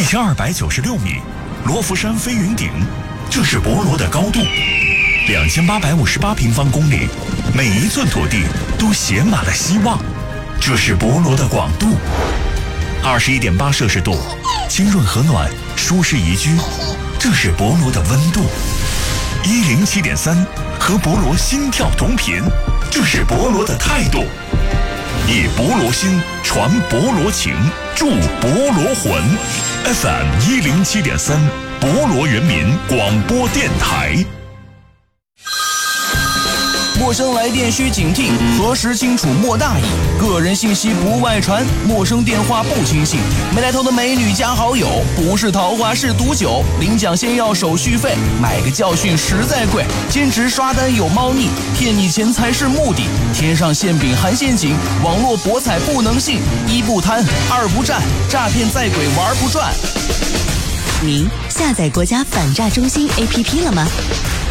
1296米，罗浮山飞云顶，这是博罗的高度；2858平方公里，每一寸土地都写满了希望，这是博罗的广度；21.8摄氏度，清润和暖，舒适宜居，这是博罗的温度；107.3，和博罗心跳同频，这是博罗的态度。以博罗心传博罗情，助博罗魂。FM 107.3，博罗人民广播电台。 陌生来电需警惕，核实清楚莫大意。个人信息不外传，陌生电话不轻信。没来头的美女加好友，不是桃花是毒酒。领奖先要手续费，买个教训实在贵。兼职刷单有猫腻，骗你钱财是目的。天上馅饼含陷阱，网络博彩不能信。一不贪，二不占，诈骗在鬼玩不转。 您下载国家反诈中心 APP 了吗？